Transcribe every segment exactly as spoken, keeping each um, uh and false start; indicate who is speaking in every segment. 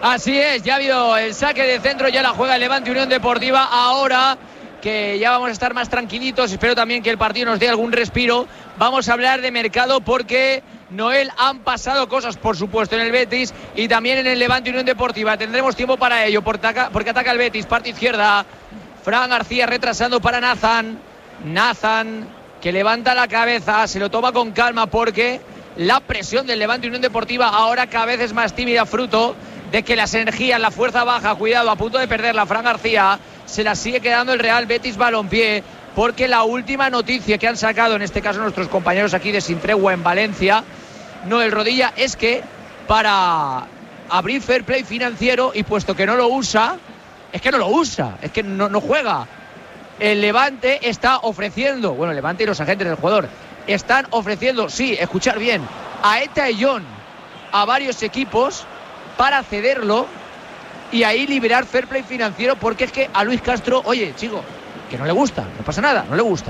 Speaker 1: Así es, ya ha habido el saque de centro, ya la juega el Levante Unión Deportiva. Ahora que ya vamos a estar más tranquilitos, espero también que el partido nos dé algún respiro. Vamos a hablar de mercado porque, Noel, han pasado cosas, por supuesto, en el Betis y también en el Levante Unión Deportiva. Tendremos tiempo para ello porque ataca el Betis, parte izquierda. Fran García retrasando para Nathan. Nathan que levanta la cabeza, se lo toma con calma porque la presión del Levante Unión Deportiva ahora cada vez es más tímida, fruto de que las energías, la fuerza baja, cuidado, a punto de perderla Fran García, se la sigue quedando el Real Betis Balompié, porque la última noticia que han sacado, en este caso nuestros compañeros aquí de Sin Tregua en Valencia, Noel Rodilla, es que para abrir fair play financiero, y puesto que no lo usa, es que no lo usa, es que no, no juega. El Levante está ofreciendo, bueno, el Levante y los agentes del jugador, están ofreciendo, sí, escuchar bien, a Eta Eyón, a varios equipos, para cederlo y ahí liberar fair play financiero, porque es que a Luis Castro, oye, chico, que no le gusta, no pasa nada, no le gusta.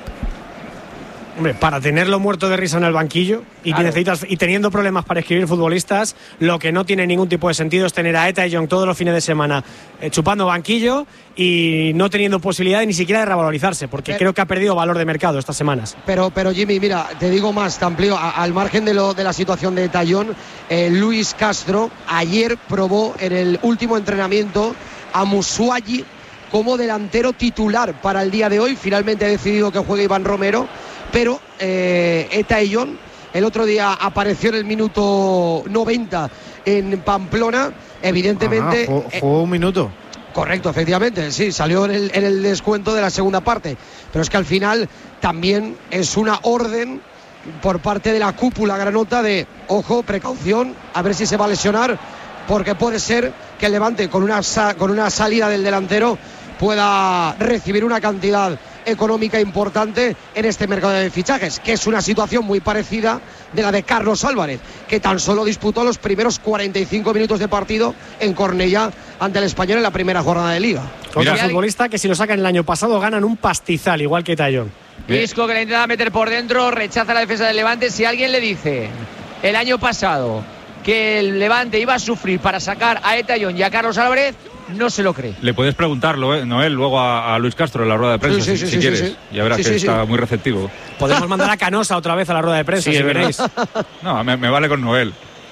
Speaker 2: Hombre, para tenerlo muerto de risa en el banquillo y, claro, necesitas, y teniendo problemas para escribir futbolistas, lo que no tiene ningún tipo de sentido es tener a Eta Eyón todos los fines de semana eh, chupando banquillo y no teniendo posibilidad ni siquiera de revalorizarse, porque pero, creo que ha perdido valor de mercado estas semanas.
Speaker 3: Pero, pero Jimmy, mira, te digo más, te amplío, a, al margen de, lo, de la situación de Eta Eyón, eh, Luis Castro ayer probó en el último entrenamiento a Musuayi como delantero titular para el día de hoy. Finalmente ha decidido que juegue Iván Romero, pero eh, Eta Eyón el otro día apareció en el minuto noventa en Pamplona, evidentemente.
Speaker 4: Ajá, jugó, jugó un minuto.
Speaker 3: Correcto, efectivamente, sí, salió en el, en el descuento de la segunda parte, pero es que al final también es una orden por parte de la cúpula granota de, ojo, precaución, a ver si se va a lesionar, porque puede ser que el Levante con una, con una salida del delantero pueda recibir una cantidad económica importante en este mercado de fichajes, que es una situación muy parecida de la de Carlos Álvarez, que tan solo disputó los primeros cuarenta y cinco minutos de partido en Cornellá ante el Español en la primera jornada de Liga.
Speaker 2: Otro futbolista que si lo sacan el año pasado ganan un pastizal, igual que Eta Eyón.
Speaker 1: Isco, que le intenta meter por dentro, rechaza la defensa del Levante. Si alguien le dice el año pasado que el Levante iba a sufrir para sacar a Eta Eyón y a Carlos Álvarez, no se lo cree.
Speaker 5: Le puedes preguntarlo, ¿eh? Noel, luego a, a Luis Castro en la rueda de prensa, sí, sí, si, sí, si sí, quieres. Sí, sí. Ya verás sí, que sí, está sí. muy receptivo.
Speaker 2: Podemos mandar a Canosa otra vez a la rueda de prensa, sí, si veréis.
Speaker 5: No, me, me vale con Noel.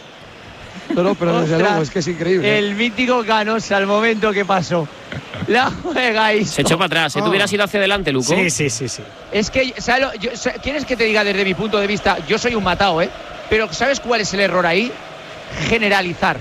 Speaker 3: No, no, pero desde luego, es que es increíble.
Speaker 1: El mítico Canosa, al momento que pasó. La juegáis.
Speaker 6: Se echó para atrás. Si oh. tú hubieras ido hacia adelante, Luco.
Speaker 2: Sí, sí, sí, sí.
Speaker 1: Es que, ¿sabes lo, yo, ¿quieres que te diga desde mi punto de vista? Yo soy un matao, ¿eh? Pero ¿sabes cuál es el error ahí? Generalizar.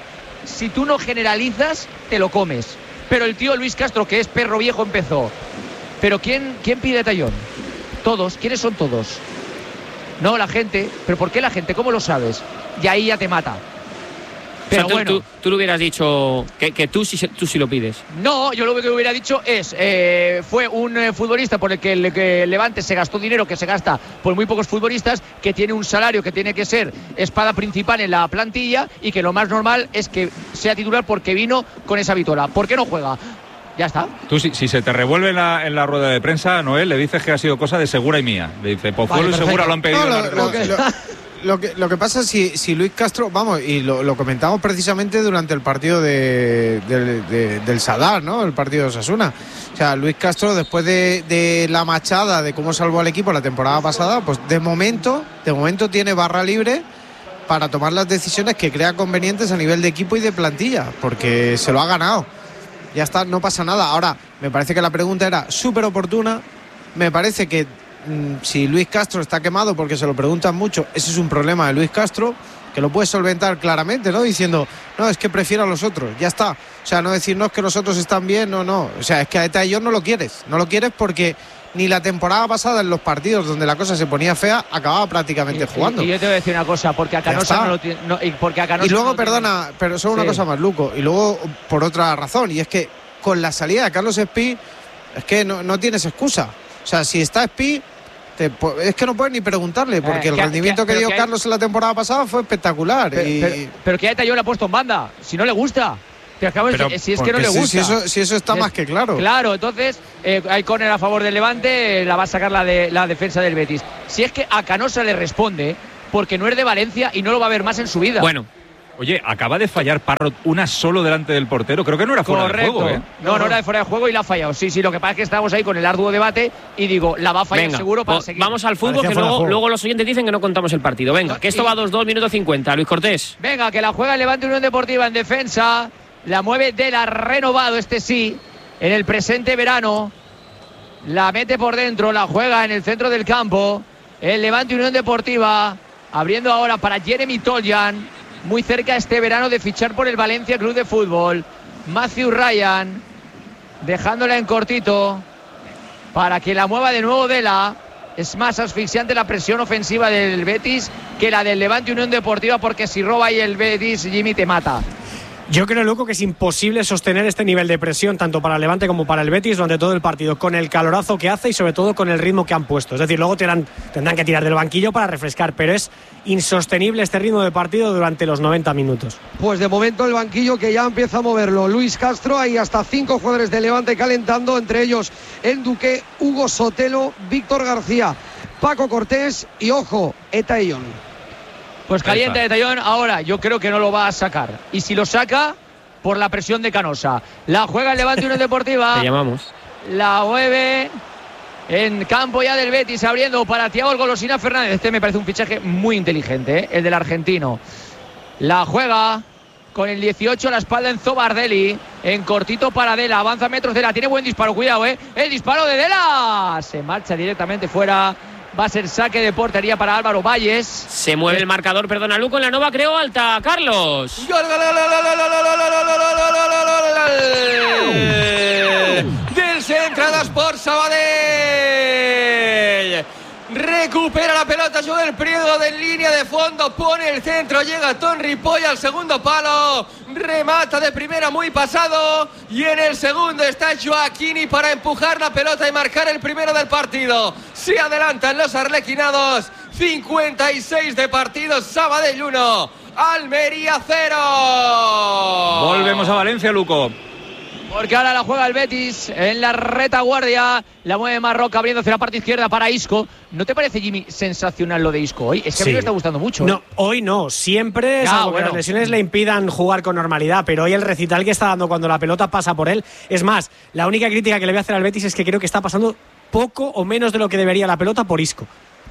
Speaker 1: Si tú no generalizas, te lo comes. Pero el tío Luis Castro, que es perro viejo, empezó. Pero ¿quién, quién pide Eta Eyón? Todos. ¿Quiénes son todos? No, la gente. ¿Pero por qué la gente? ¿Cómo lo sabes? Y ahí ya te mata. Pero
Speaker 6: o sea, tú,
Speaker 1: bueno,
Speaker 6: tú, tú le hubieras dicho que, que tú, sí, tú sí lo pides.
Speaker 1: No, yo lo que hubiera dicho es eh, fue un eh, futbolista por el que el que Levante se gastó dinero, que se gasta por muy pocos futbolistas, que tiene un salario que tiene que ser espada principal en la plantilla y que lo más normal es que sea titular porque vino con esa vitola. ¿Por qué no juega? Ya está.
Speaker 5: Tú, si, si se te revuelve en la, en la rueda de prensa, Noel, le dices que ha sido cosa de Segura y mía. Le dice, Pozuelo vale, y Segura lo han pedido.
Speaker 4: No, lo, lo, que, lo, lo, que, lo que pasa es si, si Luis Castro, vamos, y lo, lo comentamos precisamente durante el partido de, de, de, del Sadar, ¿no? El partido de Osasuna. O sea, Luis Castro, después de, de la machada de cómo salvó al equipo la temporada pasada, pues de momento, de momento tiene barra libre para tomar las decisiones que crea convenientes a nivel de equipo y de plantilla, porque se lo ha ganado. Ya está, no pasa nada. Ahora, me parece que la pregunta era súper oportuna. Me parece que mmm, si Luis Castro está quemado, porque se lo preguntan mucho, ese es un problema de Luis Castro, que lo puede solventar claramente, ¿no? Diciendo, no, es que prefiero a los otros, ya está. O sea, no decirnos que los otros están bien, no, no. O sea, es que a Eta Eyón no lo quieres. No lo quieres porque ni la temporada pasada en los partidos donde la cosa se ponía fea acababa prácticamente
Speaker 1: y,
Speaker 4: jugando.
Speaker 1: Y, y yo te voy a decir una cosa, porque a Canosa no lo tiene. No, y, porque a Canosa
Speaker 4: y luego,
Speaker 1: no
Speaker 4: perdona,
Speaker 1: tiene...
Speaker 4: pero solo una sí. cosa más, Luco. Y luego, por otra razón, y es que con la salida de Carlos Espí, es que no, no tienes excusa. O sea, si está Espí, te, es que no puedes ni preguntarle, porque eh, el que, rendimiento que, que dio que Carlos hay... en la temporada pasada fue espectacular.
Speaker 1: Pero,
Speaker 4: y...
Speaker 1: pero, pero que a Eta Eyón le ha puesto en banda, si no le gusta. Pero, si es que no le gusta.
Speaker 4: Si eso, si eso está es, más que claro.
Speaker 1: Claro, entonces eh, hay córner a favor del Levante, eh, la va a sacar la, de, la defensa del Betis. Si es que a Canosa le responde, porque no es de Valencia y no lo va a ver más en su vida.
Speaker 6: Bueno,
Speaker 5: Oye, acaba de fallar Parrot una solo delante del portero. Creo que no era fuera
Speaker 1: Correcto.
Speaker 5: de juego, ¿eh?
Speaker 1: No, no, no era de fuera de juego y la ha fallado. Sí, sí, lo que pasa es que estamos ahí con el arduo debate y digo, la va a fallar
Speaker 6: Venga,
Speaker 1: seguro para
Speaker 6: pues
Speaker 1: seguir.
Speaker 6: vamos al fútbol, que luego, luego los oyentes dicen que no contamos el partido. Venga, que esto va a dos dos, minuto cincuenta. Luis Cortés.
Speaker 1: Venga, que la juega el Levante Unión Deportiva en defensa. La mueve de la renovado, este sí, en el presente verano. La mete por dentro, la juega en el centro del campo. El Levante Unión Deportiva, abriendo ahora para Jeremy Toljan. Muy cerca este verano de fichar por el Valencia Club de Fútbol. Matthew Ryan, dejándola en cortito para que la mueva de nuevo Dela. Es más asfixiante la presión ofensiva del Betis que la del Levante Unión Deportiva, porque si roba ahí el Betis, Jimmy, te mata.
Speaker 2: Yo creo, Luco, que es imposible sostener este nivel de presión tanto para el Levante como para el Betis durante todo el partido, con el calorazo que hace y sobre todo con el ritmo que han puesto. Es decir, luego tendrán, tendrán que tirar del banquillo para refrescar, pero es insostenible este ritmo de partido durante los noventa minutos.
Speaker 3: Pues de momento el banquillo que ya empieza a moverlo. Luis Castro, hay hasta cinco jugadores de Levante calentando, entre ellos el Duque, Hugo Sotelo, Víctor García, Paco Cortés y, ojo, Eta Eyón.
Speaker 1: Pues caliente de Tallón, ahora yo creo que no lo va a sacar. Y si lo saca, por la presión de Canosa. La juega el Levante Unión Deportiva.
Speaker 6: Te llamamos.
Speaker 1: La mueve en campo ya del Betis, abriendo para Thiago el Golosina Fernández. Este me parece un fichaje muy inteligente, ¿eh? El del argentino. La juega con el dieciocho a la espalda Enzo Bardelli. En cortito para Dela. Avanza metros Dela. Tiene buen disparo, cuidado, ¿eh? El disparo de Dela. Se marcha directamente fuera. Va a ser saque de portería para Álvaro Valles.
Speaker 6: Se mueve el marcador, perdona, Luco, en la Nova, creo, alta. Carlos.
Speaker 7: Del Central Sport Sabadell. Recupera la pelota Joel Prieto de línea de fondo, pone el centro, llega Ton Ripoll al segundo palo, remata de primera muy pasado y en el segundo está Joaquini para empujar la pelota y marcar el primero del partido. Se adelantan los arlequinados, cincuenta y seis de partido, Sabadell uno, Almería cero.
Speaker 5: Volvemos a Valencia, Luco.
Speaker 1: Porque ahora la juega el Betis en la retaguardia. La mueve Marroca abriendo hacia la parte izquierda para Isco. ¿No te parece, Jimmy, sensacional lo de Isco hoy? Es que sí. A mí me está gustando mucho.
Speaker 2: No,
Speaker 1: ¿eh?
Speaker 2: hoy no. Siempre,
Speaker 1: ya,
Speaker 2: salvo
Speaker 1: bueno.
Speaker 2: que las lesiones le impidan jugar con normalidad. Pero hoy el recital que está dando cuando la pelota pasa por él. Es más, la única crítica que le voy a hacer al Betis es que creo que está pasando poco o menos de lo que debería la pelota por Isco.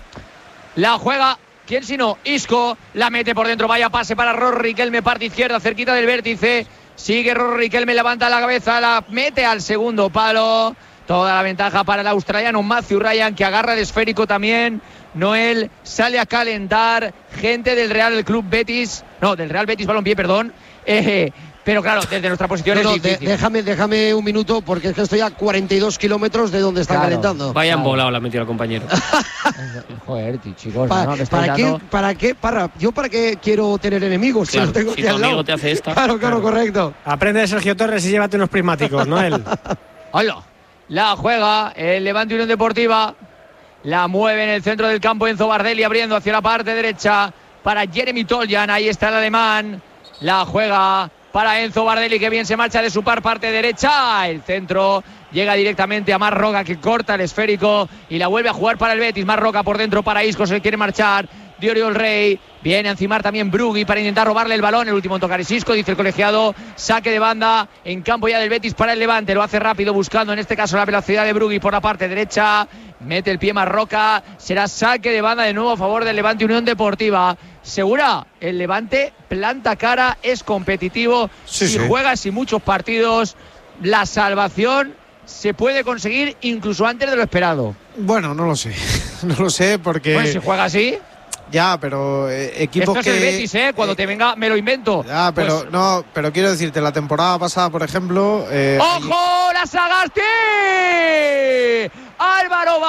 Speaker 1: La juega, ¿quién si no? Isco, la mete por dentro. Vaya pase para Rorri Riquelme, parte izquierda, cerquita del vértice. Sigue Rorri Riquelme, levanta la cabeza, la mete al segundo palo. Toda la ventaja para el australiano Matthew Ryan, que agarra el esférico también. Noel sale a calentar. Gente del Real Club Betis, no, del Real Betis Balompié, perdón. Eh, pero claro, desde nuestra posición
Speaker 3: no,
Speaker 1: es
Speaker 3: no, de,
Speaker 1: difícil.
Speaker 3: déjame, déjame un minuto, porque es que estoy a cuarenta y dos kilómetros de donde están
Speaker 1: Claro.
Speaker 3: calentando.
Speaker 6: Vaya
Speaker 1: Claro.
Speaker 6: embolado la ha metido el compañero.
Speaker 1: Joder, chicos,
Speaker 3: Pa-
Speaker 1: no, que
Speaker 3: ¿Para,
Speaker 1: estáis
Speaker 3: qué,
Speaker 1: dando-
Speaker 3: ¿Para qué? Para, ¿Yo para qué quiero tener enemigos?
Speaker 6: Claro,
Speaker 3: si los tengo
Speaker 6: si
Speaker 3: aquí
Speaker 6: tu
Speaker 3: al lado.
Speaker 6: amigo te hace esta.
Speaker 3: Claro, claro, correcto.
Speaker 2: Aprende de Sergio Torres y llévate unos prismáticos, ¿no? Él.
Speaker 1: Hola. La juega el Levante Unión Deportiva. La mueve en el centro del campo Enzo Bardelli, abriendo hacia la parte derecha para Jeremy Toljan. Ahí está el alemán. La juega para Enzo Bardelli, que bien se marcha de su par parte derecha. El centro llega directamente a Marroca, que corta el esférico y la vuelve a jugar para el Betis. Marroca por dentro para Isco, se quiere marchar. De Oriol Rey, viene a encimar también Brugui para intentar robarle el balón. El último en tocar es Isco, dice el colegiado. Saque de banda en campo ya del Betis para el Levante. Lo hace rápido, buscando en este caso la velocidad de Brugui por la parte derecha. Mete el pie Marroca. Será saque de banda de nuevo a favor del Levante Unión Deportiva. Segura, el Levante planta cara, es competitivo.
Speaker 4: Sí,
Speaker 1: si
Speaker 4: sí.
Speaker 1: juega sin muchos partidos, la salvación se puede conseguir incluso antes de lo esperado.
Speaker 4: Bueno, no lo sé. No lo sé porque...
Speaker 1: Bueno, si juega así,
Speaker 4: Ya, pero eh, equipos
Speaker 1: esto es
Speaker 4: que...
Speaker 1: el Betis, ¿eh? Cuando
Speaker 4: eh,
Speaker 1: te venga, me lo invento.
Speaker 4: Ya, pero
Speaker 1: Pues,
Speaker 4: no, pero quiero decirte, la temporada pasada, por ejemplo... Eh,
Speaker 1: ¡ojo! ¡La Sagasti! ¡Álvaro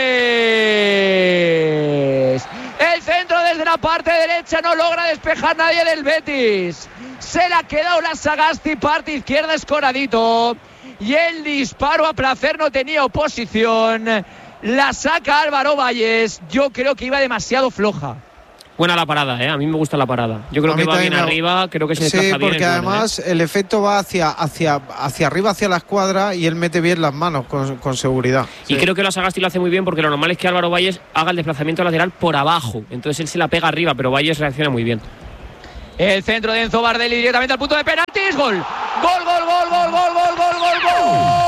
Speaker 1: Valles! El centro desde la parte derecha no logra despejar nadie del Betis. Se la ha quedado la Sagasti, parte izquierda escoradito. Y el disparo a placer no tenía oposición. La saca Álvaro Valles. Yo creo que iba demasiado floja.
Speaker 6: Buena la parada, ¿eh? A mí me gusta la parada. Yo creo
Speaker 4: A
Speaker 6: que
Speaker 4: mí
Speaker 6: va bien
Speaker 4: también me-
Speaker 6: arriba, creo que se
Speaker 4: Sí,
Speaker 6: desplaza bien.
Speaker 4: porque
Speaker 6: es bueno,
Speaker 4: además
Speaker 6: ¿eh?
Speaker 4: el efecto va hacia, hacia, hacia arriba, hacia la escuadra, y él mete bien las manos con, con seguridad.
Speaker 6: Y
Speaker 4: Sí.
Speaker 6: creo que la Sagasti lo hace muy bien porque lo normal es que Álvaro Valles haga el desplazamiento lateral por abajo. Entonces él se la pega arriba, pero Valles reacciona muy bien.
Speaker 1: El centro de Enzo Bardelli directamente al punto de penaltis. Gol. Gol, gol, gol, gol, gol, gol, gol, gol, gol.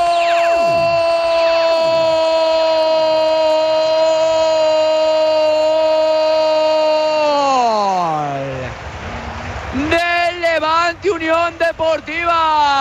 Speaker 1: Del Levante Unión Deportiva.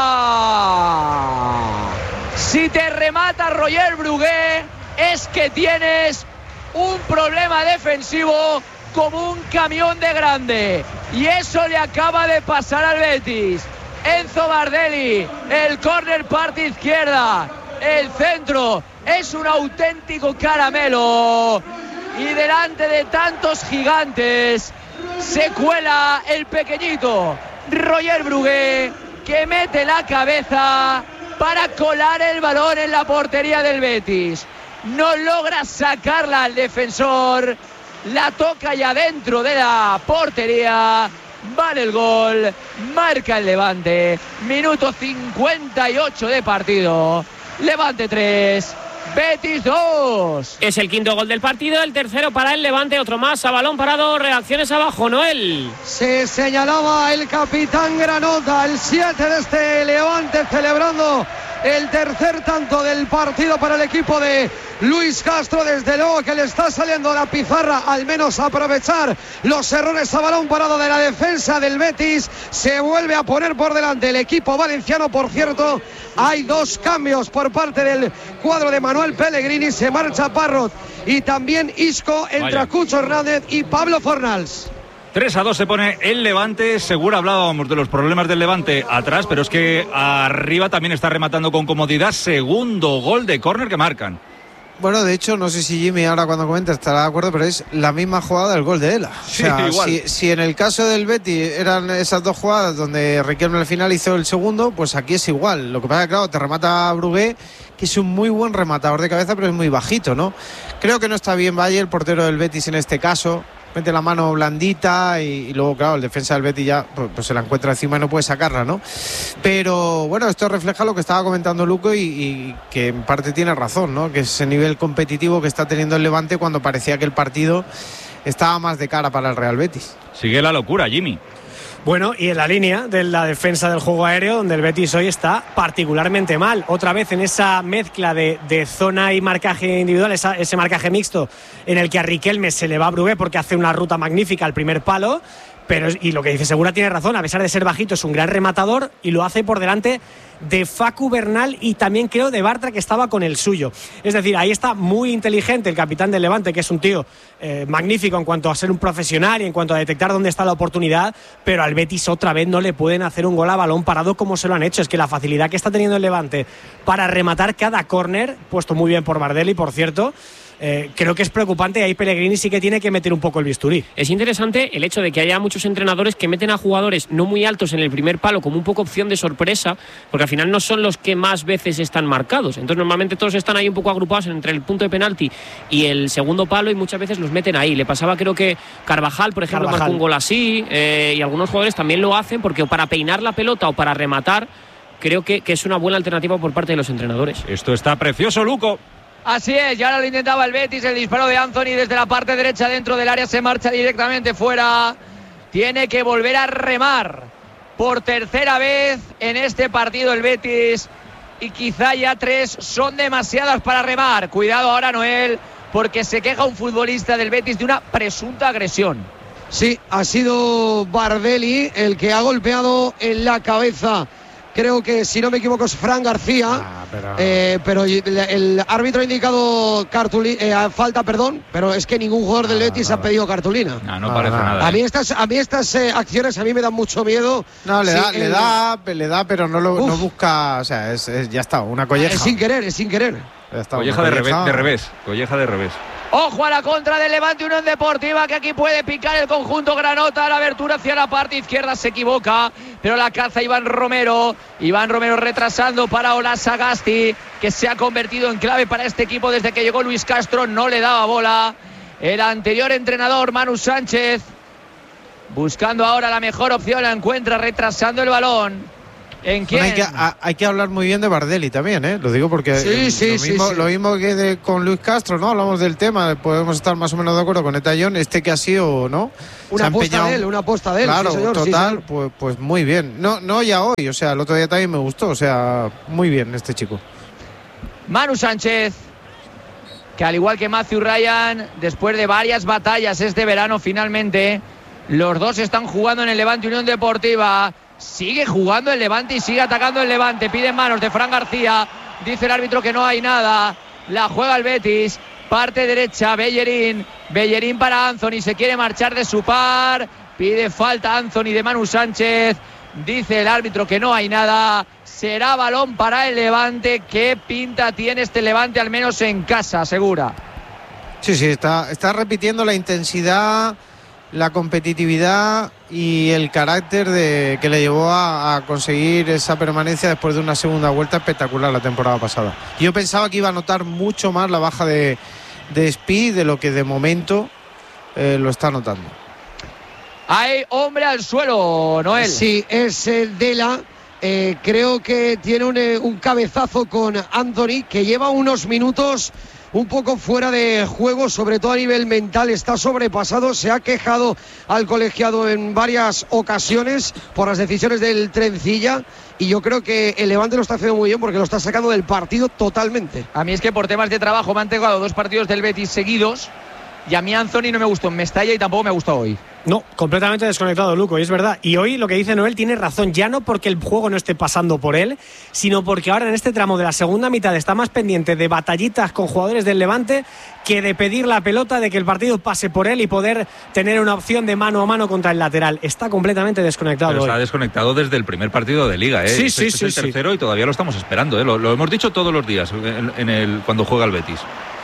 Speaker 1: Si te remata Roger Brugué, es que tienes un problema defensivo como un camión de grande. Y eso le acaba de pasar al Betis. Enzo Bardelli, el córner parte izquierda. El centro es un auténtico caramelo. Y delante de tantos gigantes se cuela el pequeñito Roger Brugué, que mete la cabeza para colar el balón en la portería del Betis. No logra sacarla al defensor, la toca ya dentro de la portería. Vale el gol, marca el Levante. Minuto cincuenta y ocho de partido. Levante tres, Betis dos.
Speaker 6: Es el quinto gol del partido, el tercero para el Levante, otro más a balón parado, reacciones abajo, Noel.
Speaker 3: Se señalaba el capitán Granota, el siete de este Levante, celebrando el tercer tanto del partido para el equipo de Luis Castro. Desde luego que le está saliendo la pizarra, al menos aprovechar los errores a balón parado de la defensa del Betis. Se vuelve a poner por delante el equipo valenciano. Por cierto, hay dos cambios por parte del cuadro de Manuel Pellegrini. Se marcha Parrot y también Isco, entra Cucho Hernández y Pablo Fornals.
Speaker 5: tres a dos se pone el Levante. Seguro hablábamos de los problemas del Levante atrás, pero es que arriba también está rematando con comodidad. Segundo gol de córner que marcan.
Speaker 4: Bueno, de hecho, no sé si Jimmy ahora cuando comenta estará de acuerdo, pero es la misma jugada del gol de Ela. O sea,
Speaker 5: sí, igual.
Speaker 4: Si, si en el caso del Betis eran esas dos jugadas donde Riquelme al final hizo el segundo, pues aquí es igual. Lo que pasa es que, claro, te remata Brugué, que es un muy buen rematador de cabeza, pero es muy bajito, ¿no? Creo que no está bien Valle, el portero del Betis en este caso. Mete la mano blandita y, y luego, claro, el defensa del Betis ya pues, pues se la encuentra encima y no puede sacarla, ¿no? Pero bueno, esto refleja lo que estaba comentando Luco y, y que en parte tiene razón, ¿no? Que es ese nivel competitivo que está teniendo el Levante cuando parecía que el partido estaba más de cara para el Real Betis.
Speaker 5: Sigue la locura, Jimmy.
Speaker 2: Bueno, y en la línea de la defensa del juego aéreo, donde el Betis hoy está particularmente mal. Otra vez en esa mezcla de, de zona y marcaje individual, esa, ese marcaje mixto en el que a Riquelme se le va a Brugué porque hace una ruta magnífica al primer palo. Pero, y lo que dice Segura tiene razón, a pesar de ser bajito es un gran rematador y lo hace por delante de Facu Bernal y también creo de Bartra, que estaba con el suyo. Es decir, ahí está muy inteligente el capitán del Levante, que es un tío eh, magnífico en cuanto a ser un profesional y en cuanto a detectar dónde está la oportunidad, pero al Betis otra vez no le pueden hacer un gol a balón parado como se lo han hecho. Es que la facilidad que está teniendo el Levante para rematar cada córner, puesto muy bien por Bardelli, por cierto, Eh, creo que es preocupante y ahí Pellegrini sí que tiene que meter un poco el bisturí.
Speaker 6: Es interesante el hecho de que haya muchos entrenadores que meten a jugadores no muy altos en el primer palo como un poco opción de sorpresa, porque al final no son los que más veces están marcados. Entonces normalmente todos están ahí un poco agrupados entre el punto de penalti y el segundo palo y muchas veces los meten ahí. Le pasaba, creo que Carvajal, por ejemplo,
Speaker 2: Carvajal.
Speaker 6: marcó un gol así, eh, y algunos jugadores también lo hacen porque para peinar la pelota o para rematar creo que, que es una buena alternativa por parte de los entrenadores.
Speaker 5: Esto está precioso, Luco.
Speaker 1: Así es, ya lo intentaba el Betis, el disparo de Anthony desde la parte derecha dentro del área, se marcha directamente fuera. Tiene que volver a remar por tercera vez en este partido el Betis y quizá ya tres son demasiadas para remar. Cuidado ahora, Noel, porque se queja un futbolista del Betis de una presunta agresión.
Speaker 3: Sí, ha sido Bardelli el que ha golpeado en la cabeza. Creo que, si no me equivoco, es Fran García.
Speaker 4: Ah, pero...
Speaker 3: Eh, pero el, el árbitro ha indicado cartulina, eh, falta, perdón, pero es que ningún jugador del Betis ah, ha pedido cartulina.
Speaker 5: No, no parece ah, nada.
Speaker 3: A mí estas, a mí estas eh, acciones a mí me dan mucho miedo.
Speaker 4: No, le,
Speaker 3: sí,
Speaker 4: da,
Speaker 3: el...
Speaker 4: le da, le da, pero no lo no busca, o sea, es, es, ya está, una colleja.
Speaker 3: Es sin querer, es sin querer.
Speaker 4: Está,
Speaker 5: colleja de revés, de revés, colleja de revés.
Speaker 1: Ojo a la contra del Levante Unión Deportiva, que aquí puede picar el conjunto granota. La abertura hacia la parte izquierda se equivoca, pero la caza Iván Romero. Iván Romero retrasando para Ola Sagasti, que se ha convertido en clave para este equipo desde que llegó Luis Castro. No le daba bola el anterior entrenador, Manu Sánchez, buscando ahora la mejor opción. La encuentra retrasando el balón. ¿En quién?
Speaker 4: Bueno, hay, que, a, hay que hablar muy bien de Bardelli también, ¿eh? Lo digo porque
Speaker 3: sí,
Speaker 4: eh,
Speaker 3: sí,
Speaker 4: lo,
Speaker 3: sí,
Speaker 4: mismo,
Speaker 3: sí.
Speaker 4: lo mismo que de, con Luis Castro, ¿no? Hablamos del tema, podemos estar más o menos de acuerdo con Etayón, este que ha sido, ¿no?
Speaker 3: Una aposta de él, una aposta de él.
Speaker 4: Claro,
Speaker 3: sí, señor,
Speaker 4: total,
Speaker 3: sí, señor.
Speaker 4: Pues, pues muy bien. No, no ya hoy, o sea, el otro día también me gustó, o sea, muy bien este chico.
Speaker 1: Manu Sánchez, que al igual que Matthew Ryan, después de varias batallas este verano, finalmente los dos están jugando en el Levante Unión Deportiva. Sigue jugando el Levante y sigue atacando el Levante. Pide manos de Fran García. Dice el árbitro que no hay nada. La juega el Betis. Parte derecha, Bellerín. Bellerín para Anthony. Se quiere marchar de su par. Pide falta Anthony de Manu Sánchez. Dice el árbitro que no hay nada. Será balón para el Levante. ¿Qué pinta tiene este Levante, al menos en casa, asegura?
Speaker 4: Sí, sí, está, está repitiendo la intensidad, la competitividad y el carácter de, que le llevó a, a conseguir esa permanencia después de una segunda vuelta espectacular la temporada pasada. Yo pensaba que iba a notar mucho más la baja de, de Speed de lo que de momento eh, lo está notando.
Speaker 1: Hay hombre al suelo, Noel.
Speaker 3: Sí, es el Dela. Eh, creo que tiene un, eh, un cabezazo con Anthony, que lleva unos minutos un poco fuera de juego, sobre todo a nivel mental, está sobrepasado, se ha quejado al colegiado en varias ocasiones por las decisiones del Trencilla, y yo creo que el Levante lo está haciendo muy bien porque lo está sacando del partido totalmente.
Speaker 1: A mí es que por temas de trabajo me han tocado dos partidos del Betis seguidos, y a mí Anthony no me gustó en Mestalla y tampoco me gustó hoy.
Speaker 2: No, completamente desconectado, Luco, y es verdad. Y hoy lo que dice Noel tiene razón, ya no porque el juego no esté pasando por él, sino porque ahora en este tramo de la segunda mitad está más pendiente de batallitas con jugadores del Levante que de pedir la pelota, de que el partido pase por él y poder tener una opción de mano a mano contra el lateral. Está completamente desconectado.
Speaker 5: Pero
Speaker 2: hoy.
Speaker 5: está desconectado desde el primer partido de Liga, ¿eh?
Speaker 2: Sí,
Speaker 5: este,
Speaker 2: sí,
Speaker 5: este
Speaker 2: sí,
Speaker 5: es el
Speaker 2: sí.
Speaker 5: tercero y todavía lo estamos esperando, ¿eh? Lo, lo hemos dicho todos los días en, en el, cuando juega el Betis.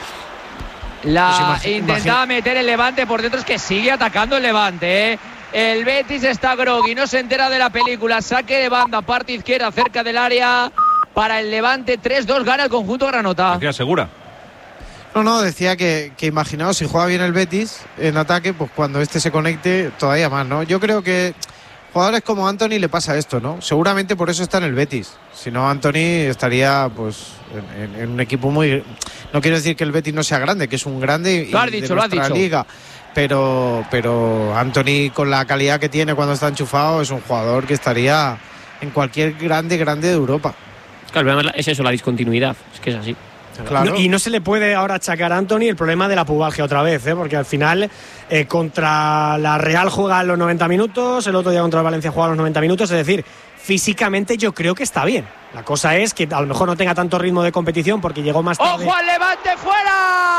Speaker 1: La
Speaker 2: Pues imagi-
Speaker 1: intentaba
Speaker 2: imagi-
Speaker 1: meter el Levante por dentro, es que sigue atacando el Levante, ¿eh? El Betis está groggy, no se entera de la película. Saque de banda, parte izquierda, cerca del área para el Levante. tres dos, gana el conjunto granota.
Speaker 5: Decía Segura.
Speaker 4: No, no, decía que, que imaginaos si juega bien el Betis en ataque, pues cuando este se conecte todavía más, ¿no? Yo creo que jugadores como Anthony le pasa esto, ¿no? Seguramente por eso está en el Betis. Si no, Anthony estaría pues en, en, en un equipo muy... No quiero decir que el Betis no sea grande, que es un grande
Speaker 1: Lo has
Speaker 4: y de
Speaker 1: dicho, lo has
Speaker 4: nuestra
Speaker 1: dicho.
Speaker 4: liga. Pero, pero Anthony, con la calidad que tiene cuando está enchufado, es un jugador que estaría en cualquier grande, grande de Europa.
Speaker 6: Claro, el problema es eso, la discontinuidad. Es que es así.
Speaker 4: Claro.
Speaker 2: No, y no se le puede ahora achacar a Anthony el problema de la pubalgia otra vez, ¿eh? Porque al final eh, contra la Real juega los noventa minutos, el otro día contra el Valencia juega los noventa minutos, es decir, físicamente yo creo que está bien. La cosa es que a lo mejor no tenga tanto ritmo de competición porque llegó más tarde.
Speaker 1: ¡Ojo al Levante fuera!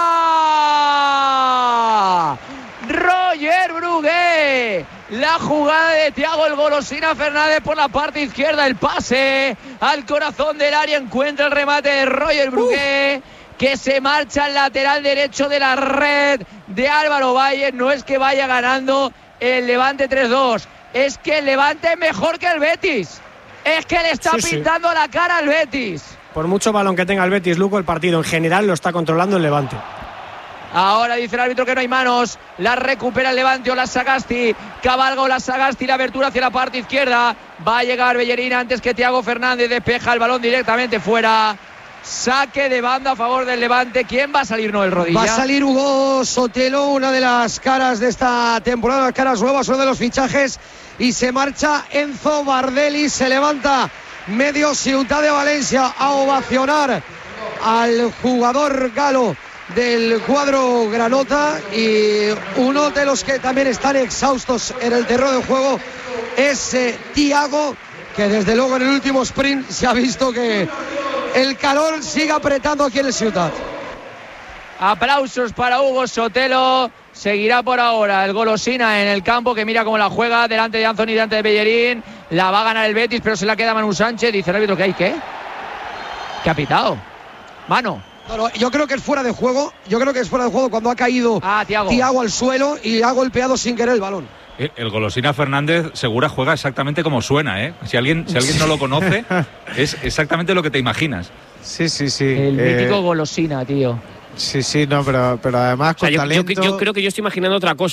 Speaker 1: Roger Brugué. La jugada de Thiago el Golosina Fernández por la parte izquierda. El pase al corazón del área. Encuentra el remate de Roger Brugué, uh. que se marcha al lateral derecho de la red de Álvaro Valle. No es que vaya ganando el Levante tres dos. Es que el Levante es mejor que el Betis. Es que le está
Speaker 2: sí,
Speaker 1: pintando
Speaker 2: sí.
Speaker 1: la cara al Betis.
Speaker 2: Por mucho balón que tenga el Betis, Luco, el partido en general lo está controlando el Levante.
Speaker 1: Ahora dice el árbitro que no hay manos. La recupera el Levante o la Sagasti. Cabalga o la Sagasti. La abertura hacia la parte izquierda. Va a llegar Bellerín antes que Thiago Fernández. Despeja el balón directamente fuera. Saque de banda a favor del Levante. ¿Quién va a salir? Noel Rodilla.
Speaker 3: Va a salir Hugo Sotelo, una de las caras de esta temporada, las caras nuevas, uno de los fichajes. Y se marcha Enzo Bardelli. Se levanta medio Ciutat de Valencia a ovacionar al jugador galo del cuadro granota, y uno de los que también están exhaustos en el terreno de juego es eh, Thiago, que desde luego en el último sprint se ha visto que el calor sigue apretando aquí en el Ciutat.
Speaker 1: Aplausos para Hugo Sotelo. Seguirá por ahora el Golosina en el campo, que mira cómo la juega delante de Anthony, delante de Bellerín. La va a ganar el Betis, pero se la queda Manu Sánchez. Dice el árbitro que hay ¿qué? ¿Qué ha pitado? Mano.
Speaker 3: No, no, yo creo que es fuera de juego. Yo creo que es fuera de juego cuando ha caído
Speaker 1: ah, Thiago.
Speaker 3: Thiago al suelo y ha golpeado sin querer el balón.
Speaker 5: El Golosina Fernández Segura juega exactamente como suena, ¿eh? Si alguien, si alguien no lo conoce, es exactamente lo que te imaginas.
Speaker 4: Sí, sí, sí.
Speaker 1: El
Speaker 4: eh,
Speaker 1: mítico Golosina, tío.
Speaker 4: Sí, sí, no, pero, pero además
Speaker 6: O sea,
Speaker 4: con
Speaker 6: yo,
Speaker 4: talento.
Speaker 6: yo, yo creo que yo estoy imaginando otra cosa.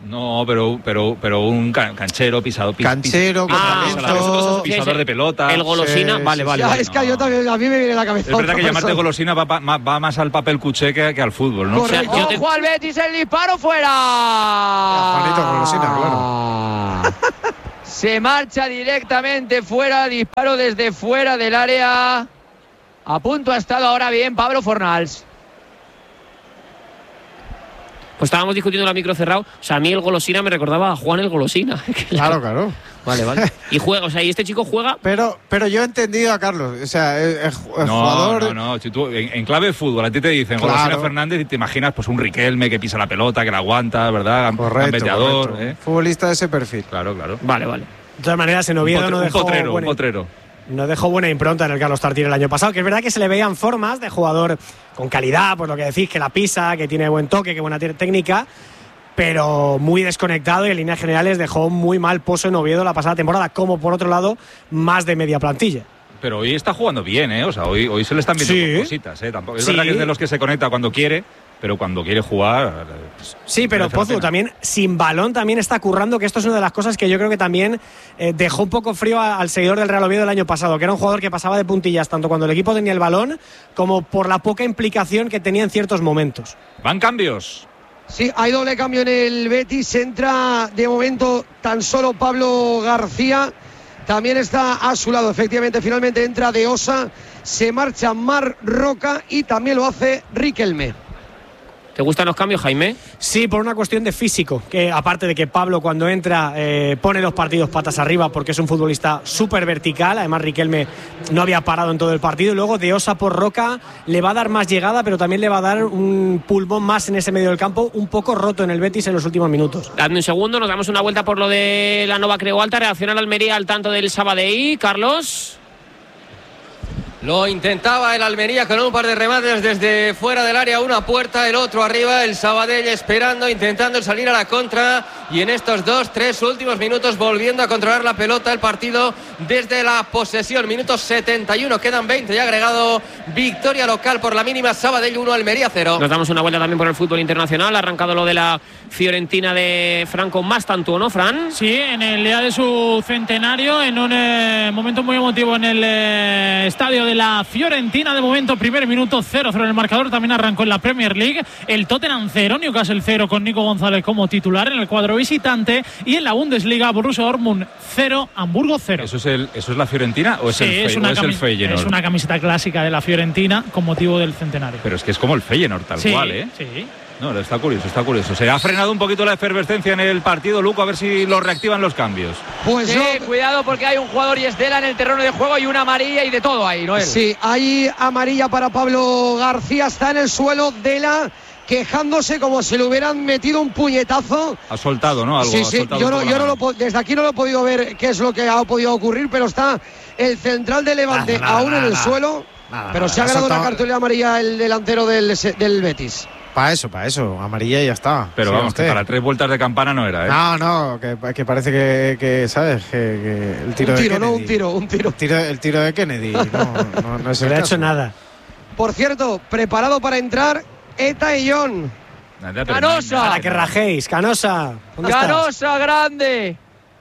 Speaker 5: No, pero, pero, pero un canchero, pisado, pis,
Speaker 4: canchero,
Speaker 5: pis,
Speaker 6: ah,
Speaker 5: pis, pisador,
Speaker 6: sí,
Speaker 5: pisador
Speaker 6: sí,
Speaker 5: de pelota.
Speaker 6: El golosina,
Speaker 4: sí,
Speaker 6: vale,
Speaker 4: sí,
Speaker 6: vale.
Speaker 3: Ya,
Speaker 6: vale.
Speaker 3: es que yo también, a mí me viene a la cabeza.
Speaker 5: Es verdad que
Speaker 3: otra
Speaker 5: llamarte
Speaker 3: persona.
Speaker 5: golosina va, va, va más al papel cuché que, que al fútbol, ¿no?
Speaker 3: Correcto.
Speaker 6: O sea, yo te-
Speaker 1: ¡Ojo al Betis! ¡El disparo fuera!
Speaker 4: Juanito Golosina, claro.
Speaker 1: Se marcha directamente fuera, disparo desde fuera del área. A punto ha estado ahora bien Pablo Fornals.
Speaker 6: Pues estábamos discutiendo la micro cerrado. O sea, a mí el golosina me recordaba a Juan el golosina.
Speaker 4: Claro, claro.
Speaker 6: Vale, vale. Y juega, o sea, y este chico juega.
Speaker 4: Pero, pero yo he entendido a Carlos. O sea, el, el
Speaker 5: No,
Speaker 4: jugador.
Speaker 5: no, no. Si tú, en, en clave de fútbol, a ti te dicen
Speaker 4: Claro.
Speaker 5: Golosina Fernández y te imaginas pues un Riquelme que pisa la pelota, que la aguanta, ¿verdad?
Speaker 4: Correcto,
Speaker 5: Gambeteador,
Speaker 4: correcto.
Speaker 5: ¿eh?
Speaker 4: Futbolista de ese perfil.
Speaker 5: Claro, claro.
Speaker 6: Vale, vale.
Speaker 2: De todas maneras, en
Speaker 5: Un,
Speaker 2: Oviedo
Speaker 5: potre-
Speaker 2: no
Speaker 5: un
Speaker 2: dejó
Speaker 5: potrero, un
Speaker 2: buena,
Speaker 5: potrero.
Speaker 2: no dejó buena impronta en el Carlos Tartiere el año pasado, que es verdad que se le veían formas de jugador con calidad, pues lo que decís, que la pisa, que tiene buen toque, que buena t- técnica, pero muy desconectado y en líneas generales dejó muy mal pozo en Oviedo la pasada temporada, como por otro lado, más de media plantilla.
Speaker 5: Pero hoy está jugando bien, ¿eh? O sea, hoy, hoy se le están viendo
Speaker 2: Sí.
Speaker 5: cositas, ¿eh? Tampoco, es
Speaker 2: Sí.
Speaker 5: verdad que es de los que se conecta cuando quiere, pero cuando quiere jugar. Pues,
Speaker 2: Sí, pero
Speaker 5: merece la
Speaker 2: Pozu
Speaker 5: pena.
Speaker 2: también sin balón también está currando, que esto es una de las cosas que yo creo que también eh, dejó un poco frío a- al seguidor del Real Oviedo el año pasado, que era un jugador que pasaba de puntillas tanto cuando el equipo tenía el balón como por la poca implicación que tenía en ciertos momentos.
Speaker 5: Van cambios.
Speaker 3: Sí, hay doble cambio en el Betis. Entra de momento tan solo Pablo García. También está a su lado, efectivamente, finalmente entra De Osa. Se marcha Mar Roca y también lo hace Riquelme.
Speaker 6: ¿Te gustan los cambios, Jaime?
Speaker 2: Sí, por una cuestión de físico, que aparte de que Pablo cuando entra eh, pone los partidos patas arriba porque es un futbolista súper vertical, además Riquelme no había parado en todo el partido, y luego De Osa por Roca le va a dar más llegada, pero también le va a dar un pulmón más en ese medio del campo, un poco roto en el Betis en los últimos minutos.
Speaker 6: Dadme un segundo, nos damos una vuelta por lo de la Nova Creu Alta. Reacciona la Almería al tanto del Sabadell. Carlos.
Speaker 7: Lo intentaba el Almería con un par de remates desde fuera del área, una puerta, el otro arriba, el Sabadell esperando, intentando salir a la contra, y en estos dos, tres últimos minutos volviendo a controlar la pelota el partido desde la posesión. Minutos setenta y uno, quedan veinte y agregado. Victoria local por la mínima, Sabadell uno, Almería cero.
Speaker 6: Nos damos una vuelta también por el fútbol internacional. Ha arrancado lo de la Fiorentina de Franco Mastantuono, ¿no, Fran?
Speaker 8: Sí, en el día de su centenario, en un eh, momento muy emotivo en el eh, estadio de la Fiorentina. De momento, primer minuto, cero cero en el marcador. También arrancó en la Premier League. El Tottenham cero, Newcastle cero, con Nico González como titular en el cuadro visitante. Y en la Bundesliga, Borussia Dortmund cero, Hamburgo cero.
Speaker 5: ¿Eso es, el, ¿Eso es la Fiorentina o es
Speaker 8: Sí,
Speaker 5: el, Fe,
Speaker 8: es, una
Speaker 5: o es el
Speaker 8: cami-
Speaker 5: Feyenoord?
Speaker 8: es una camiseta clásica de la Fiorentina con motivo del centenario.
Speaker 5: Pero es que es como el Feyenoord, tal
Speaker 8: Sí,
Speaker 5: cual, ¿eh?
Speaker 8: sí.
Speaker 5: No, está curioso, está curioso. Se ha frenado un poquito la efervescencia en el partido, Luco, a ver si lo reactivan los cambios.
Speaker 3: Pues
Speaker 1: Sí,
Speaker 3: no,
Speaker 1: cuidado porque hay un jugador y Estela en el terreno de juego y una amarilla y de todo ahí, Noel.
Speaker 3: sí, hay amarilla para Pablo García, está en el suelo, Dela quejándose como si le hubieran metido un puñetazo.
Speaker 5: Ha soltado, ¿no? Algo,
Speaker 3: Sí,
Speaker 5: ha
Speaker 3: sí,
Speaker 5: soltado
Speaker 3: yo
Speaker 5: un
Speaker 3: no,
Speaker 5: poco
Speaker 3: yo
Speaker 5: la
Speaker 3: no lo,
Speaker 5: mano.
Speaker 3: po- desde aquí no lo he podido ver qué es lo que ha podido ocurrir, pero está el central de Levante
Speaker 4: Nada, nada,
Speaker 3: aún en el
Speaker 4: nada.
Speaker 3: suelo,
Speaker 4: Nada,
Speaker 3: pero
Speaker 4: nada,
Speaker 3: se ha
Speaker 4: ha
Speaker 3: ganado una
Speaker 4: soltado-
Speaker 3: cartulina amarilla el delantero del, del Betis.
Speaker 4: Para eso, para eso. Amarilla y ya está.
Speaker 5: Pero
Speaker 4: Siga
Speaker 5: vamos, que
Speaker 4: usted.
Speaker 5: para tres vueltas de campana no era, ¿eh?
Speaker 4: No, no, que, que parece que, que ¿sabes? Que, que el tiro
Speaker 3: Un
Speaker 4: de
Speaker 3: tiro,
Speaker 4: Kennedy.
Speaker 3: no, un tiro, un tiro.
Speaker 4: El tiro, el tiro de Kennedy. No, no, no es
Speaker 2: No
Speaker 4: el
Speaker 2: le ha
Speaker 4: caso.
Speaker 2: hecho nada.
Speaker 3: Por cierto, preparado para entrar Eta y John.
Speaker 5: Nada, pero
Speaker 1: Canosa.
Speaker 5: no-
Speaker 2: Para que rajéis, Canosa. ¿Dónde estás?
Speaker 1: Canosa grande.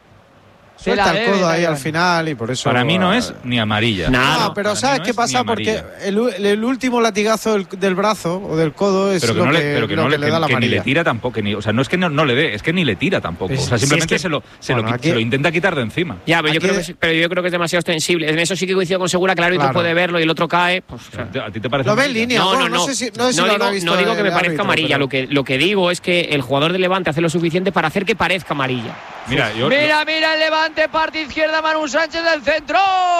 Speaker 4: Suelta
Speaker 1: Se la
Speaker 4: el
Speaker 1: debe,
Speaker 4: codo ahí
Speaker 1: Tayón.
Speaker 4: al final y por eso.
Speaker 5: Para mí no
Speaker 4: ah,
Speaker 5: es ni amarilla.
Speaker 6: Nada.
Speaker 4: No, pero
Speaker 5: Para mí
Speaker 4: ¿sabes
Speaker 5: no
Speaker 4: qué
Speaker 5: es
Speaker 4: pasa?
Speaker 5: ni
Speaker 4: Porque
Speaker 5: amarilla.
Speaker 4: el, u- el último latigazo del, del brazo o del codo es
Speaker 5: Pero que
Speaker 4: lo
Speaker 5: no le,
Speaker 4: que,
Speaker 5: pero que
Speaker 4: lo
Speaker 5: no le,
Speaker 4: que le da la
Speaker 5: que ni le
Speaker 4: amarilla.
Speaker 5: tira tampoco. que ni- o sea, no es que no, no le dé, es que ni le tira tampoco.
Speaker 2: Pues
Speaker 5: o sea,
Speaker 2: si es
Speaker 5: simplemente
Speaker 2: que-
Speaker 5: se, lo, se,
Speaker 4: Bueno,
Speaker 5: lo,
Speaker 4: aquí-
Speaker 5: se lo intenta quitar de encima.
Speaker 6: Ya, pero yo,
Speaker 4: Aquí-
Speaker 6: creo que, es- pero yo creo que es demasiado extensible. En eso sí que coincido con Segura, que el árbitro
Speaker 4: Claro.
Speaker 6: puede verlo y el otro cae. Pues, o sea,
Speaker 5: ¿A ti te parece
Speaker 4: Lo ve en
Speaker 5: amarilla?
Speaker 4: línea.
Speaker 6: no,
Speaker 4: bueno,
Speaker 6: no, no.
Speaker 4: no sé si- no sé si lo
Speaker 6: digo,
Speaker 4: habrá visto
Speaker 6: no digo que
Speaker 4: el
Speaker 6: me parezca
Speaker 4: árbitro,
Speaker 6: amarilla.
Speaker 4: pero-
Speaker 6: Lo que, lo que digo es que el jugador de Levante hace lo suficiente para hacer que parezca amarilla.
Speaker 5: Mira, yo,
Speaker 1: Mira, mira el Levante, parte izquierda, Manu Sánchez del centro.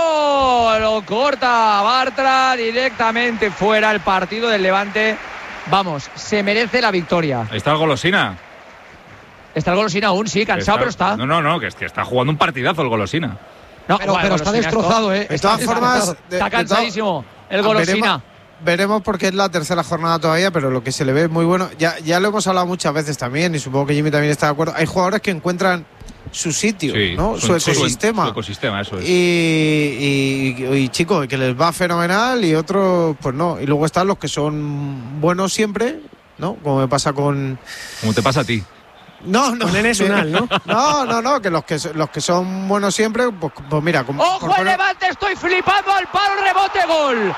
Speaker 1: Lo corta Bartra directamente fuera el partido del Levante. Vamos, se merece la victoria.
Speaker 5: Ahí está el Golosina.
Speaker 1: Está el Golosina aún, sí, cansado, pero está.
Speaker 5: No, no, no, que, es que está jugando un partidazo el Golosina.
Speaker 1: No,
Speaker 3: Pero,
Speaker 1: bueno,
Speaker 3: pero está
Speaker 1: Golosina,
Speaker 3: destrozado, ¿eh?
Speaker 4: De
Speaker 3: Está
Speaker 4: todas formas,
Speaker 3: destrozado.
Speaker 4: de-
Speaker 1: Está
Speaker 4: de todas-
Speaker 1: cansadísimo el
Speaker 4: veremos,
Speaker 1: Golosina.
Speaker 4: veremos porque es la tercera jornada todavía, pero lo que se le ve es muy bueno. Ya, ya lo hemos hablado muchas veces también y supongo que Jimmy también está de acuerdo. Hay jugadores que encuentran su sitio,
Speaker 5: Sí,
Speaker 4: ¿no? Su,
Speaker 5: su-
Speaker 4: ecosistema.
Speaker 5: Su ecosistema, eso es.
Speaker 4: Y, y, y, chicos, que les va fenomenal y otros, pues no. Y luego están los que son buenos siempre, ¿no? Como me pasa con.
Speaker 5: Como te pasa a ti.
Speaker 4: No, no.
Speaker 2: Con Enes Unal, ¿no?
Speaker 4: No, no, no, que los que los que son buenos siempre, pues, pues mira. Como,
Speaker 1: ¡Ojo
Speaker 4: por
Speaker 1: el
Speaker 4: poner...
Speaker 1: Levante! Estoy flipando al palo, rebote, gol. ¡Gol!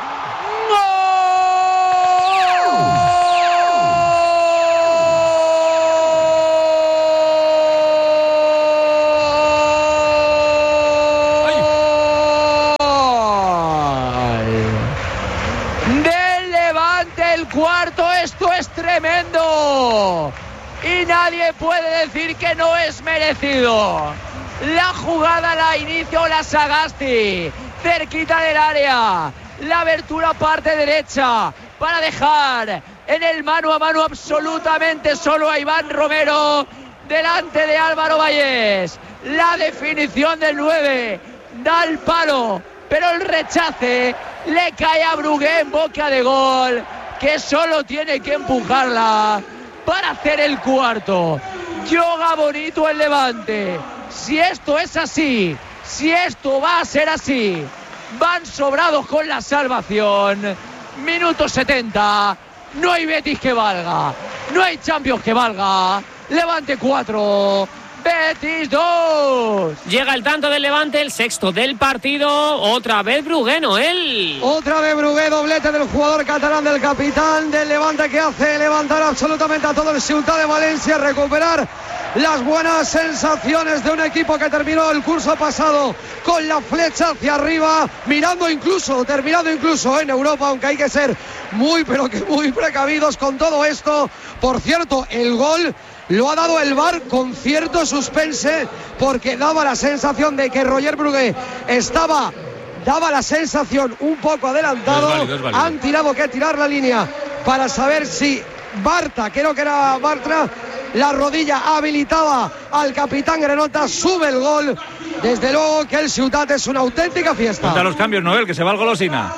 Speaker 1: Del Levante el cuarto, esto es tremendo. Y nadie puede decir que no es merecido. La jugada la inició la Sagasti, cerquita del área. La abertura parte derecha para dejar en el mano a mano absolutamente solo a Iván Romero delante de Álvaro Vallés. La definición del nueve da el palo, pero el rechace le cae a Brugué en boca de gol, que solo tiene que empujarla para hacer el cuarto. Yoga bonito el Levante. Si esto es así, si esto va a ser así, van sobrados con la salvación. Minuto setenta. No hay Betis que valga, no hay Champions que valga. Levante cuatro, Betis dos.
Speaker 6: Llega el tanto del Levante, el sexto del partido. Otra vez Brugué, Noel.
Speaker 3: Otra vez Brugué, doblete del jugador catalán, del capitán del Levante, que hace levantar absolutamente a todo el Ciutat de Valencia, recuperar las buenas sensaciones de un equipo que terminó el curso pasado con la flecha hacia arriba, mirando incluso, terminando incluso en Europa, aunque hay que ser muy, pero que muy precavidos con todo esto. Por cierto, el gol lo ha dado el V A R con cierto suspense, porque daba la sensación de que Roger Brugué estaba, daba la sensación un poco adelantado.
Speaker 5: Es válido, es válido.
Speaker 3: Han tirado que tirar la línea para saber si Bartra, creo que era Bartra, la rodilla habilitaba al capitán Granota. Sube el gol. Desde luego que el Ciutat es una auténtica fiesta.
Speaker 5: Cuenta los cambios, Noel, que se va el golosina.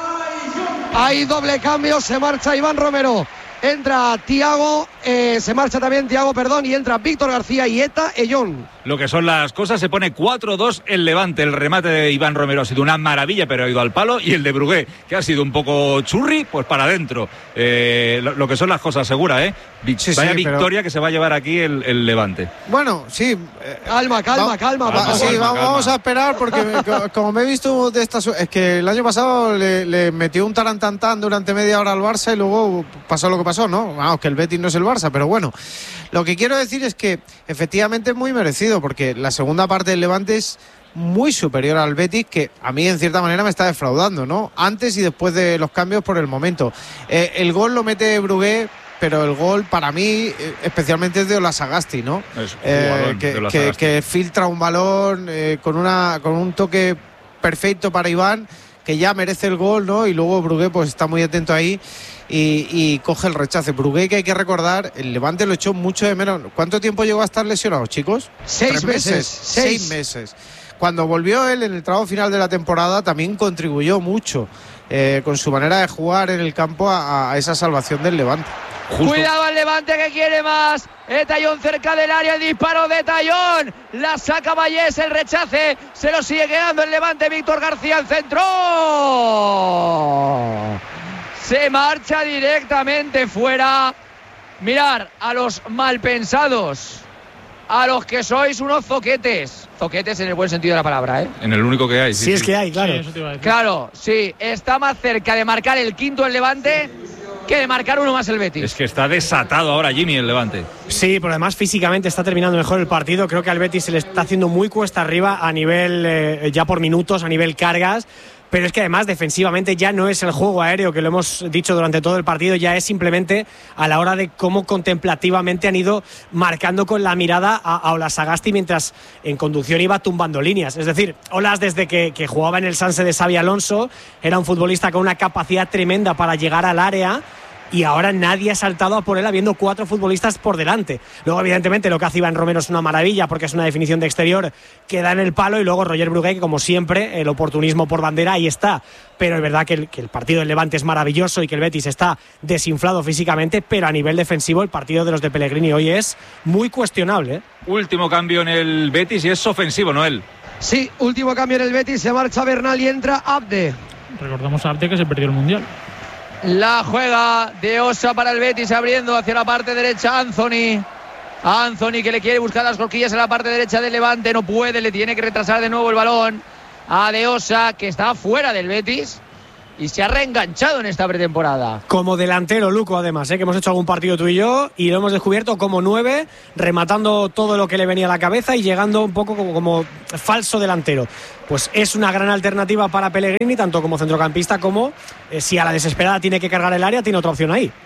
Speaker 3: Hay doble cambio, se marcha Iván Romero, entra Thiago, eh, se marcha también Thiago, perdón, y entra Víctor García y Eta Ellón.
Speaker 5: Lo que son las cosas, se pone cuatro dos el Levante. El remate de Iván Romero ha sido una maravilla, pero ha ido al palo. Y el de Brugué, que ha sido un poco churri, pues para adentro. Eh, lo, lo que son las cosas, segura, ¿eh?
Speaker 4: Sí,
Speaker 5: Vaya
Speaker 4: sí,
Speaker 5: victoria
Speaker 4: pero...
Speaker 5: que se va a llevar aquí el, el Levante.
Speaker 4: Bueno, sí. Eh,
Speaker 3: calma, calma,
Speaker 4: va,
Speaker 3: calma.
Speaker 4: Va,
Speaker 3: calma
Speaker 4: sí,
Speaker 3: calma,
Speaker 4: vamos,
Speaker 5: calma.
Speaker 4: vamos a esperar, porque me, como me he visto de estas... Es que el año pasado le, le metió un tarantantán durante media hora al Barça y luego pasó lo que pasó, ¿no? Vamos, que el Betis no es el Barça, pero bueno. Lo que quiero decir es que efectivamente es muy merecido, porque la segunda parte del Levante es muy superior al Betis, que a mí en cierta manera me está defraudando, ¿no? Antes y después de los cambios por el momento. Eh, el gol lo mete Brugué, pero el gol para mí especialmente es de Olasagasti, ¿no?
Speaker 5: Es
Speaker 4: Eh, que,
Speaker 5: de
Speaker 4: que, que filtra un balón eh, con, una, con un toque perfecto para Iván, que ya merece el gol, ¿no? Y luego Brugué pues está muy atento ahí y, y coge el rechace. Brugué, que hay que recordar, el Levante lo echó mucho de menos. ¿Cuánto tiempo llegó a estar lesionado, chicos?
Speaker 3: Seis
Speaker 4: ¿Tres
Speaker 3: meses.
Speaker 4: meses?
Speaker 3: Seis.
Speaker 4: Seis meses. Cuando volvió él en el tramo final de la temporada también contribuyó mucho eh, con su manera de jugar en el campo a, a esa salvación del Levante.
Speaker 5: Justo.
Speaker 1: Cuidado al Levante, que quiere más. Etayón cerca del área, el disparo de Etayón. La saca Vallés, el rechace. Se lo sigue quedando el Levante. Víctor García al centro. Se marcha directamente fuera. Mirar a los malpensados, a los que sois unos zoquetes. Zoquetes en el buen sentido de la palabra, ¿eh?
Speaker 5: En el único que hay.
Speaker 2: Si
Speaker 5: Sí,
Speaker 2: es
Speaker 5: sí.
Speaker 2: que hay, claro.
Speaker 8: Sí, eso te iba a decir.
Speaker 1: Claro, sí. Está más cerca de marcar el quinto el Levante que de marcar uno más el Betis.
Speaker 5: Es que está desatado ahora Jimmy el Levante.
Speaker 2: Sí, pero además físicamente está terminando mejor el partido. Creo que al Betis se le está haciendo muy cuesta arriba a nivel, eh, ya por minutos, a nivel cargas. Pero es que además defensivamente ya no es el juego aéreo, que lo hemos dicho durante todo el partido, ya es simplemente a la hora de cómo contemplativamente han ido marcando con la mirada a, a Olasagasti mientras en conducción iba tumbando líneas. Es decir, Olas, desde que, que jugaba en el Sanse de Xabi Alonso, era un futbolista con una capacidad tremenda para llegar al área, y ahora nadie ha saltado a por él habiendo cuatro futbolistas por delante. Luego, evidentemente, lo que hace Iván Romero es una maravilla, porque es una definición de exterior que da en el palo, y luego Roger Brugué, que como siempre, el oportunismo por bandera, ahí está. Pero es verdad que el, que el partido del Levante es maravilloso y que el Betis está desinflado físicamente, pero a nivel defensivo el partido de los de Pellegrini hoy es muy cuestionable, ¿eh?
Speaker 5: Último cambio en el Betis y es ofensivo, Noel.
Speaker 3: Sí, último cambio en el Betis, se marcha Bernal y entra Abde.
Speaker 8: Recordamos a Arte que se perdió el Mundial.
Speaker 1: La juega de Osa para el Betis, abriendo hacia la parte derecha Anthony. Anthony, que le quiere buscar las cosquillas en la parte derecha del Levante, no puede, le tiene que retrasar de nuevo el balón a De Osa, que está fuera del Betis y se ha reenganchado en esta pretemporada.
Speaker 2: Como delantero, Luco, además, ¿eh? que hemos hecho algún partido tú y yo y lo hemos descubierto como nueve, rematando todo lo que le venía a la cabeza y llegando un poco como, como falso delantero. Pues es una gran alternativa para Pellegrini, tanto como centrocampista como eh, si a la desesperada tiene que cargar el área, tiene otra opción ahí.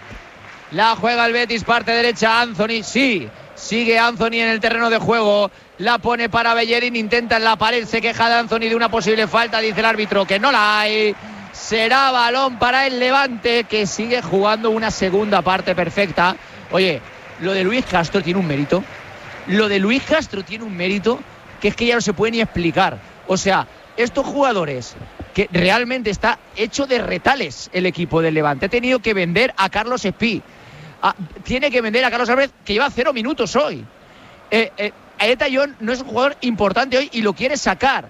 Speaker 1: La juega el Betis, parte derecha, Anthony, sí, sigue Anthony en el terreno de juego, la pone para Bellerín, intenta en la pared, se queja de Anthony de una posible falta, dice el árbitro que no la hay. Será balón para el Levante, que sigue jugando una segunda parte perfecta. Oye, lo de Luis Castro tiene un mérito. Lo de Luis Castro tiene un mérito que es que ya no se puede ni explicar. O sea, estos jugadores que realmente está hecho de retales el equipo del Levante. Ha tenido que vender a Carlos Espí. A, tiene que vender a Carlos Álvarez, que lleva cero minutos hoy. Eh, eh, Aeta John no es un jugador importante hoy y lo quiere sacar.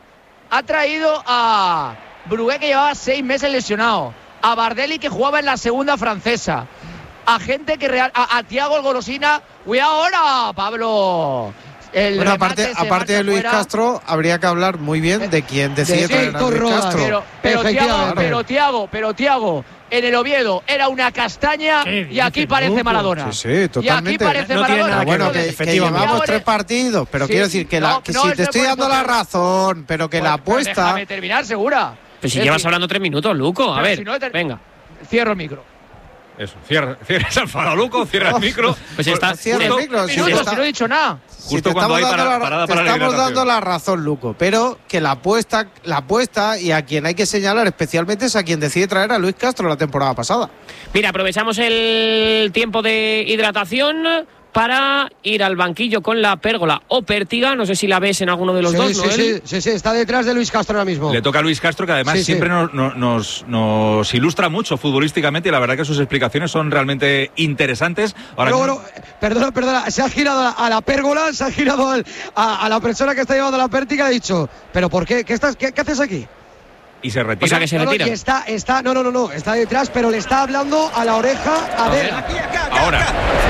Speaker 1: Ha traído a Brugué, que llevaba seis meses lesionado, a Bardelli, que jugaba en la segunda francesa, a gente que real, a, a Thiago el Golosina. Cuidado ahora, Pablo. El
Speaker 4: bueno, aparte, aparte de Luis
Speaker 1: fuera.
Speaker 4: Castro, habría que hablar muy bien de quién decide
Speaker 3: de
Speaker 4: traer a Luis
Speaker 3: Rodas.
Speaker 4: Castro.
Speaker 1: Pero, pero Thiago, pero Thiago, pero Thiago, en el Oviedo era una castaña y aquí parece Maradona.
Speaker 4: Sí, sí, totalmente.
Speaker 1: Y aquí parece
Speaker 2: no
Speaker 1: Maradona.
Speaker 2: tiene nada que
Speaker 4: Bueno,
Speaker 2: ver,
Speaker 4: que, que
Speaker 2: efectivamente.
Speaker 4: llevamos
Speaker 1: Thiago
Speaker 4: tres
Speaker 1: le-
Speaker 4: partidos, pero
Speaker 1: Sí,
Speaker 4: quiero decir que, la,
Speaker 1: no,
Speaker 4: que
Speaker 1: no,
Speaker 4: si
Speaker 1: ese
Speaker 4: te estoy
Speaker 1: fue
Speaker 4: dando la
Speaker 1: porque-
Speaker 4: razón, pero que
Speaker 1: Pues,
Speaker 4: la
Speaker 1: pues
Speaker 4: apuesta...
Speaker 1: déjame terminar, segura.
Speaker 6: Pero si
Speaker 1: Es
Speaker 6: llevas
Speaker 1: decir,
Speaker 6: hablando tres minutos, Luco. A
Speaker 1: pero
Speaker 6: ver,
Speaker 1: si no te-
Speaker 6: venga.
Speaker 1: Cierro el micro.
Speaker 5: Eso, cierra, cierra ese enfado, Luco, cierra el micro.
Speaker 6: Pues está-
Speaker 4: Cierra el
Speaker 6: justo-
Speaker 4: micro, si
Speaker 1: Minutos,
Speaker 4: está-
Speaker 1: si no he dicho nada.
Speaker 4: Si
Speaker 5: Justo
Speaker 4: te
Speaker 5: cuando
Speaker 4: estamos
Speaker 5: hay
Speaker 4: dando
Speaker 5: para-
Speaker 4: la,
Speaker 5: parada
Speaker 4: te
Speaker 5: para la
Speaker 4: estamos
Speaker 5: hidratación.
Speaker 4: dando la razón, Luco, pero que la apuesta, la apuesta y a quien hay que señalar especialmente es a quien decide traer a Luis Castro la temporada pasada.
Speaker 6: Mira, aprovechamos el tiempo de hidratación para ir al banquillo con la Pérgola o Pértiga. No sé si la ves en alguno de los
Speaker 3: sí,
Speaker 6: dos,
Speaker 3: sí,
Speaker 6: Noel.
Speaker 3: sí, sí, sí, está detrás de Luis Castro ahora mismo.
Speaker 5: Le toca a Luis Castro, que además
Speaker 3: Sí, sí.
Speaker 5: siempre nos, nos- nos, nos ilustra mucho futbolísticamente y la verdad que sus explicaciones son realmente interesantes. Ahora
Speaker 3: Pero
Speaker 5: mismo-
Speaker 3: bueno, perdona, perdona, se ha girado a la, a la pérgola, se ha girado al- a, a la persona que está llevando la pértiga y ha dicho, ¿pero por qué? ¿Qué, estás, qué, qué haces aquí?
Speaker 5: y se retira.
Speaker 6: O sea que se
Speaker 3: No, no,
Speaker 6: retira.
Speaker 3: y está, está, no, no, no, no, está detrás, pero le está hablando a la oreja a,
Speaker 5: A
Speaker 3: ver.
Speaker 5: ver, ahora.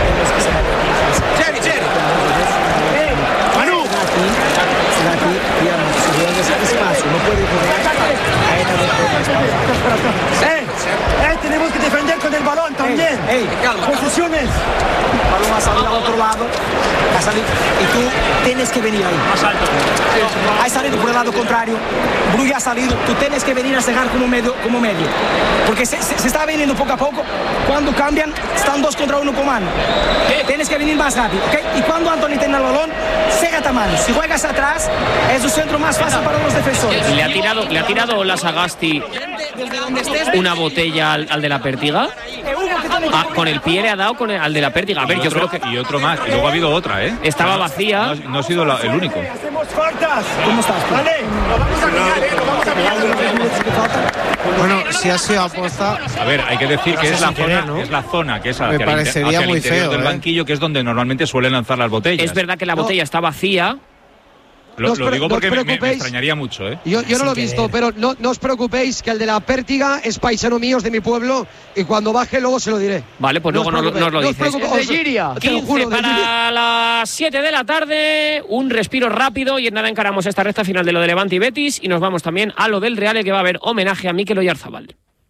Speaker 9: ¡Eh! ¡Eh! Tenemos que defender con el balón también. ¡Ey! ¡Posiciones! El balón ha salido al otro lado. Ha salido. Y tú tienes que venir ahí. Más alto. Ha salido por el lado contrario. Brugge ha salido. Tú tienes que venir a cegar como medio. Como medio. Porque se, se, se está viniendo poco a poco. Cuando cambian, están dos contra uno con mano. Tienes que venir más rápido. ¿Okay? Y cuando Anthony tenga el balón, cégate a mano. Si juegas atrás, es un centro más fácil para los defensores.
Speaker 6: ¿Le ha tirado, le ha tirado la Sagasti una botella al, al de la Pértiga? Ah, con el pie le ha dado con el- al de la Pértiga. A ver,
Speaker 5: y,
Speaker 6: yo
Speaker 5: otro,
Speaker 6: creo que
Speaker 5: y otro más. Y luego ha habido otra, ¿eh?
Speaker 6: estaba vacía.
Speaker 5: No, no ha sido la- el único.
Speaker 9: Hacemos faltas. ¿Cómo estás? Vale, lo vamos a pillar, ¿eh? Lo vamos a pillar.
Speaker 4: Bueno, si ha sido aposta,
Speaker 5: A ver, hay que decir que es la
Speaker 2: sin querer,
Speaker 5: zona,
Speaker 2: ¿no?
Speaker 5: es la zona que es a-
Speaker 4: Me
Speaker 5: hacia el inte-
Speaker 4: parecería
Speaker 5: hacia el
Speaker 4: muy
Speaker 5: interior
Speaker 4: feo,
Speaker 5: del
Speaker 4: ¿eh?
Speaker 5: banquillo, que es donde normalmente suelen lanzar las botellas.
Speaker 6: Es verdad que la botella está vacía.
Speaker 5: Lo,
Speaker 3: No os
Speaker 5: lo
Speaker 3: pre-
Speaker 5: digo
Speaker 3: no os
Speaker 5: porque me- me, me
Speaker 3: preocupéis.
Speaker 5: extrañaría mucho, ¿eh?
Speaker 3: Yo, yo no lo he
Speaker 2: Sin
Speaker 3: visto,
Speaker 2: querer.
Speaker 3: pero no, no os preocupéis que el de la pértiga es paisano mío, es de mi pueblo, y cuando baje luego se lo diré.
Speaker 6: Vale, pues
Speaker 3: No
Speaker 6: luego
Speaker 3: os
Speaker 6: nos, lo-
Speaker 3: preocupéis,
Speaker 6: nos lo
Speaker 3: no os
Speaker 6: dices.
Speaker 3: preocupéis.
Speaker 1: Es de Giria.
Speaker 3: Te lo juro,
Speaker 6: quince
Speaker 3: de Giria.
Speaker 6: para las siete de la tarde, un respiro rápido y en nada encaramos esta recta final de lo de Levante y Betis y nos vamos también a lo del Real, que va a haber homenaje a Mikel Oyarzabal.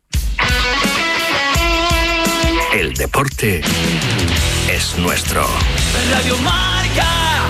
Speaker 10: El deporte es nuestro.
Speaker 11: Radio Marca.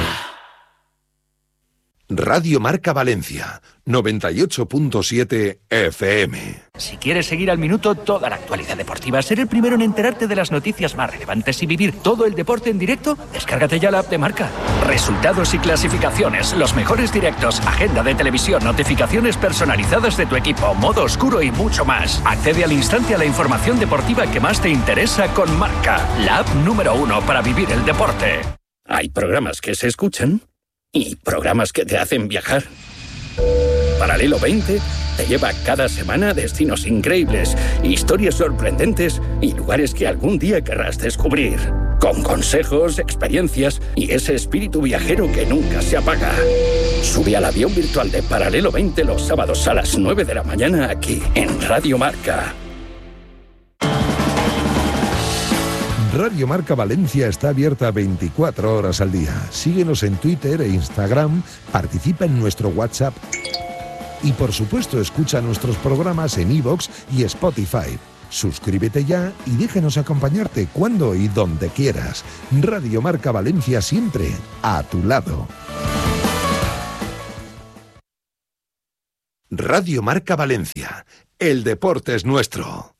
Speaker 12: Radio Marca Valencia, noventa y ocho punto siete F M.
Speaker 11: Si quieres seguir al minuto toda la actualidad deportiva, ser el primero en enterarte de las noticias más relevantes y vivir todo el deporte en directo, descárgate ya la app de Marca. Resultados y clasificaciones, los mejores directos, agenda de televisión, notificaciones personalizadas de tu equipo, modo oscuro y mucho más. Accede al instante a la información deportiva que más te interesa con Marca, la app número uno para vivir el deporte.
Speaker 10: Hay programas que se escuchan y programas que te hacen viajar. Paralelo veinte te lleva cada semana a destinos increíbles, historias sorprendentes y lugares que algún día querrás descubrir. Con consejos, experiencias y ese espíritu viajero que nunca se apaga. Sube al avión virtual de Paralelo veinte los sábados a las nueve de la mañana aquí en Radio Marca.
Speaker 12: Radio Marca Valencia está abierta veinticuatro horas al día. Síguenos en Twitter e Instagram, participa en nuestro WhatsApp y por supuesto escucha nuestros programas en iVoox y Spotify. Suscríbete ya y déjanos acompañarte cuando y donde quieras. Radio Marca Valencia, siempre a tu lado. Radio Marca Valencia. El deporte es nuestro.